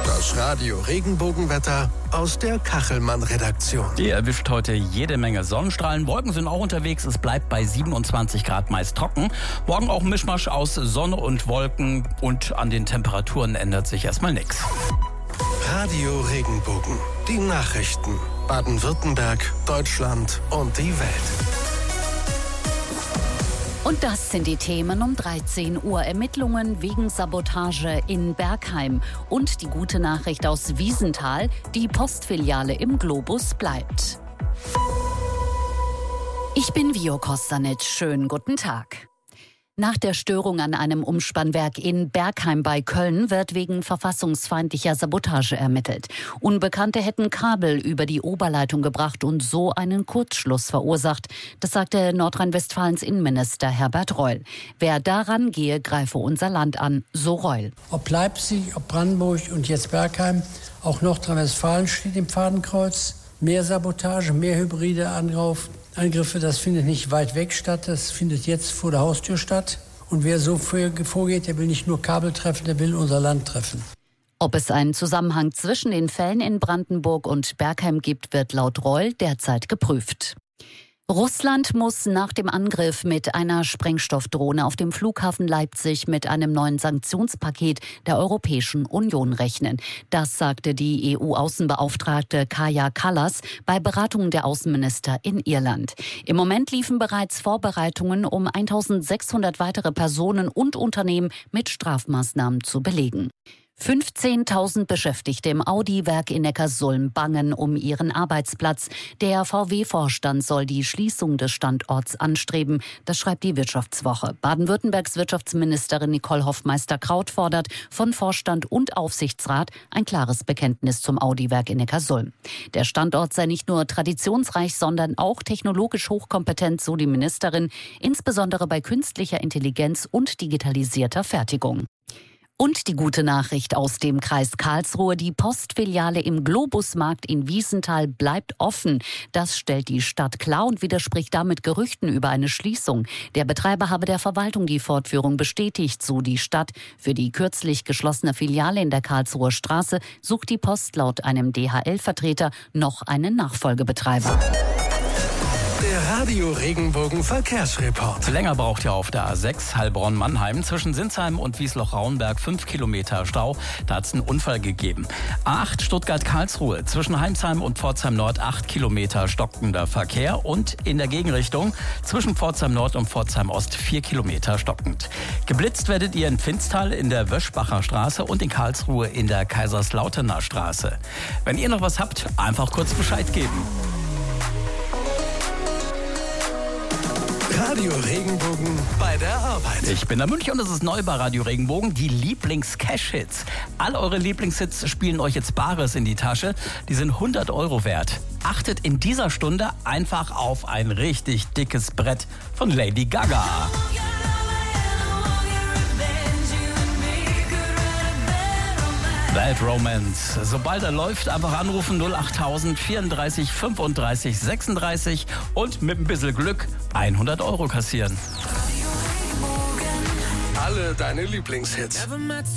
Das Radio Regenbogenwetter aus der Kachelmann-Redaktion. Ihr erwischt heute jede Menge Sonnenstrahlen. Wolken sind auch unterwegs. Es bleibt bei 27 Grad meist trocken. Morgen auch ein Mischmasch aus Sonne und Wolken. Und an den Temperaturen ändert sich erstmal nichts. Radio Regenbogen. Die Nachrichten. Baden-Württemberg, Deutschland und die Welt. Und das sind die Themen um 13 Uhr. Ermittlungen wegen Sabotage in Bergheim. Und die gute Nachricht aus Wiesenthal, die Postfiliale im Globus bleibt. Ich bin Vio Kostanic. Schönen guten Tag. Nach der Störung an einem Umspannwerk in Bergheim bei Köln wird wegen verfassungsfeindlicher Sabotage ermittelt. Unbekannte hätten Kabel über die Oberleitung gebracht und so einen Kurzschluss verursacht. Das sagte Nordrhein-Westfalens Innenminister Herbert Reul. Wer daran gehe, greife unser Land an, so Reul. Ob Leipzig, ob Brandenburg und jetzt Bergheim, auch Nordrhein-Westfalen steht im Fadenkreuz. Mehr Sabotage, mehr hybride Angriffe, das findet nicht weit weg statt, das findet jetzt vor der Haustür statt. Und wer so vorgeht, der will nicht nur Kabel treffen, der will unser Land treffen. Ob es einen Zusammenhang zwischen den Fällen in Brandenburg und Bergheim gibt, wird laut Reul derzeit geprüft. Russland muss nach dem Angriff mit einer Sprengstoffdrohne auf dem Flughafen Leipzig mit einem neuen Sanktionspaket der Europäischen Union rechnen. Das sagte die EU-Außenbeauftragte Kaja Kallas bei Beratungen der Außenminister in Irland. Im Moment liefen bereits Vorbereitungen, um 1600 weitere Personen und Unternehmen mit Strafmaßnahmen zu belegen. 15.000 Beschäftigte im Audi-Werk in Neckarsulm bangen um ihren Arbeitsplatz. Der VW-Vorstand soll die Schließung des Standorts anstreben. Das schreibt die Wirtschaftswoche. Baden-Württembergs Wirtschaftsministerin Nicole Hoffmeister-Kraut fordert von Vorstand und Aufsichtsrat ein klares Bekenntnis zum Audi-Werk in Neckarsulm. Der Standort sei nicht nur traditionsreich, sondern auch technologisch hochkompetent, so die Ministerin, insbesondere bei künstlicher Intelligenz und digitalisierter Fertigung. Und die gute Nachricht aus dem Kreis Karlsruhe, die Postfiliale im Globusmarkt in Wiesenthal bleibt offen. Das stellt die Stadt klar und widerspricht damit Gerüchten über eine Schließung. Der Betreiber habe der Verwaltung die Fortführung bestätigt, so die Stadt. Für die kürzlich geschlossene Filiale in der Karlsruher Straße sucht die Post laut einem DHL-Vertreter noch einen Nachfolgebetreiber. Der Radio Regenbogen Verkehrsreport. Länger braucht ihr auf der A6 Heilbronn-Mannheim zwischen Sinsheim und Wiesloch-Rauenberg 5 Kilometer Stau. Da hat es einen Unfall gegeben. A8 Stuttgart-Karlsruhe zwischen Heimsheim und Pforzheim Nord 8 Kilometer stockender Verkehr und in der Gegenrichtung zwischen Pforzheim Nord und Pforzheim Ost 4 Kilometer stockend. Geblitzt werdet ihr in Pfinstal in der Wöschbacher Straße und in Karlsruhe in der Kaiserslauterner Straße. Wenn ihr noch was habt, einfach kurz Bescheid geben. Radio Regenbogen bei der Arbeit. Ich bin der Münch und es ist neu bei Radio Regenbogen, die Lieblings-Cash-Hits. All eure Lieblingshits spielen euch jetzt Bares in die Tasche. Die sind 100 € wert. Achtet in dieser Stunde einfach auf ein richtig dickes Brett von Lady Gaga. Bad Romance. Sobald er läuft, einfach anrufen 08000 34 35 36 und mit ein bisschen Glück 100 € kassieren. Alle deine Lieblingshits.